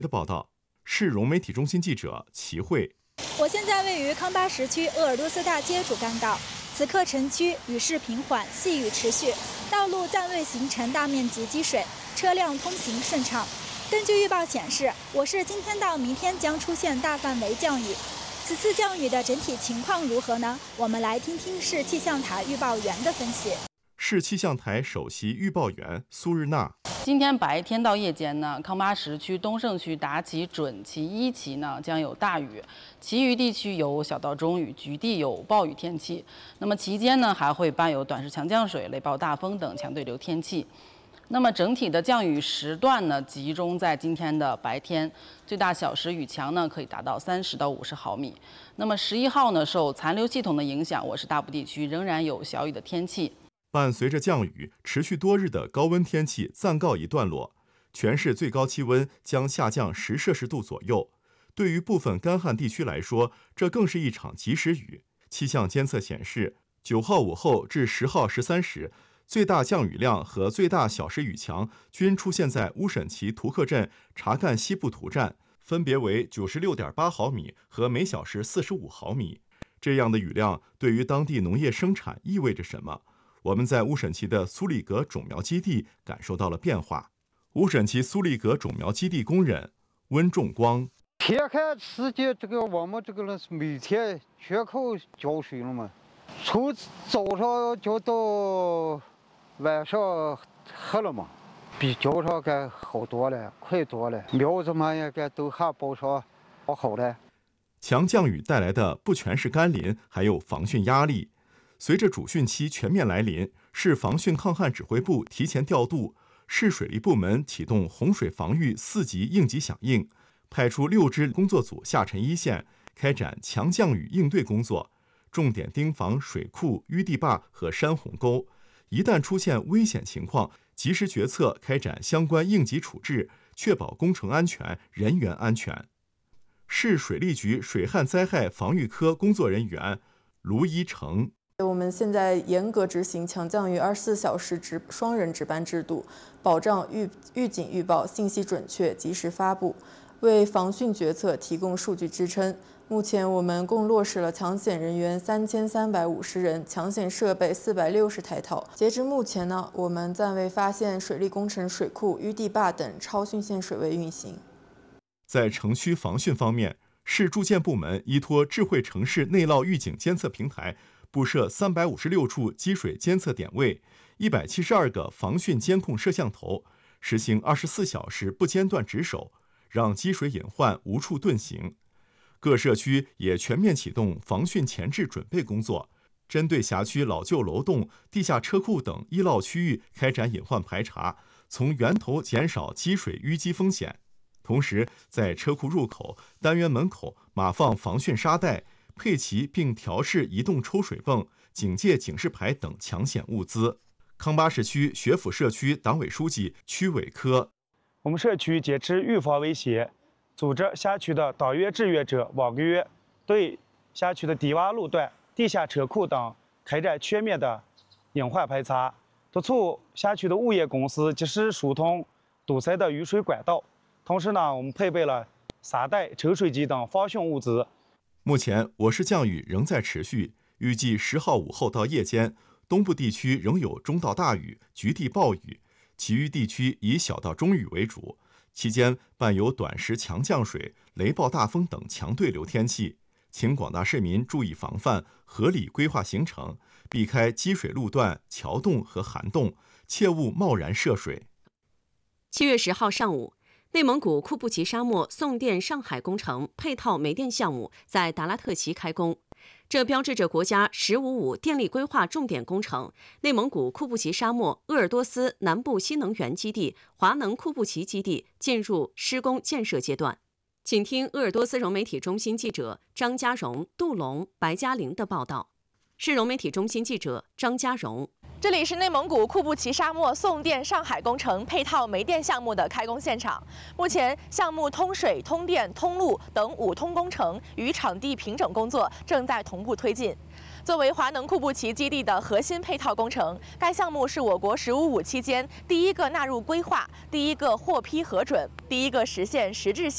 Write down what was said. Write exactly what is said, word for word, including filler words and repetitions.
的报道，市融媒体中心记者齐慧。 我现在位于康巴什区鄂尔多斯大街主干道，此刻城区雨势平缓，细雨持续，道路暂未形成大面积积水，车辆通行顺畅。根据预报显示，我市今天到明天将出现大范围降雨。此次降雨的整体情况如何呢？我们来听听市气象台预报员的分析。 市气象台首席预报员苏日娜。 今天白天到夜间呢，康巴什区、东胜区、达旗、准旗、一旗呢将有大雨，其余地区有小到中雨，局地有暴雨天气。那么期间呢，还会伴有短时强降水、雷暴大风等强对流天气。那么整体的降雨时段呢，集中在今天的白天，最大小时雨强呢可以达到三十到五十毫米。那么十一号呢，受残留系统的影响，我市大部地区仍然有小雨的天气。 伴随着降雨，持续多日的高温天气暂告一段落，全市最高气温将下降十摄氏度左右。对于部分干旱地区来说，这更是一场及时雨。气象监测显示，九号午后至十号十三时，最大降雨量和最大小时雨强均出现在乌沈旗图克镇查干西部图站，分别为九十六点八毫米和每小时四十五毫米。这样的雨量对于当地农业生产意味着什么？我们在乌沈旗的苏里格种苗基地感受到了变化。乌沈旗苏里格种苗基地工人温仲光： 天寒时节，这个我们这个人是每天缺口浇水了嘛，从早上浇到晚上黑了嘛，比浇上该好多了，快多了，苗子嘛也该都还包上好好了。 强降雨带来的不全是甘霖，还有防汛压力。随着主汛期全面来临，市防汛抗旱指挥部提前调度，市水利部门启动洪水防御四级应急响应，派出六支工作组下沉一线，开展强降雨应对工作，重点盯防水库、淤地坝和山洪沟。一旦出现危险情况，及时决策，开展相关应急处置，确保工程安全、人员安全。市水利局水旱灾害防御科工作人员卢一成： 我们现在严格执行强降雨二十四小时值双人值班制度，保障预预警预报信息准确、及时发布，为防汛决策提供数据支撑。目前我们共落实了抢险人员三千三百五十人，抢险设备四百六十台套。截至目前呢，我们暂未发现水利工程水库、淤地坝等超汛线水位运行。 在城区防汛方面，市住建部门依托智慧城市内涝预警监测平台，布设三百五十六处积水监测点位，一百七十二个防汛监控摄像头，实行二十四小时不间断值守，让积水隐患无处遁形。各社区也全面启动防汛前置准备工作，针对辖区老旧楼栋、地下车库等易涝区域开展隐患排查，从源头减少积水淤积风险。同时，在车库入口、单元门口码放防汛沙袋，配齐并调试移动抽水泵、警戒警示牌等抢险物资。康巴什区学府社区党委书记屈伟科： 我们社区坚持预防威胁，组织辖区的党员志愿者网个月，对辖区的低洼路段、地下车库等开展全面的隐患排查，督促辖区的物业公司及时疏通堵塞的雨水管道。同时呢，我们配备了沙袋、抽水机等防汛物资。 目前，我市降雨仍在持续，预计十号午后到夜间，东部地区仍有中到大雨、局地暴雨，其余地区以小到中雨为主。期间伴有短时强降水、雷暴大风等强对流天气，请广大市民注意防范，合理规划行程，避开积水路段、桥洞和涵洞，切勿贸然涉水。 七月十号上午，内蒙古库布齐沙漠送电上海工程配套煤电项目在达拉特旗开工，这标志着国家“十五五”电力规划重点工程内蒙古库布齐沙漠鄂尔多斯南部新能源基地华能库布齐基地进入施工建设阶段。请听鄂尔多斯融媒体中心记者张家荣、杜龙、白嘉玲的报道。市融媒体中心记者张家荣。 这里是内蒙古库布齐沙漠送电上海工程配套煤电项目的开工现场。目前，项目通水、通电、通路等五通工程与场地平整工作正在同步推进。作为华能库布齐基地的核心配套工程，该项目是我国“十五五”期间第一个纳入规划、第一个获批核准、第一个实现实质性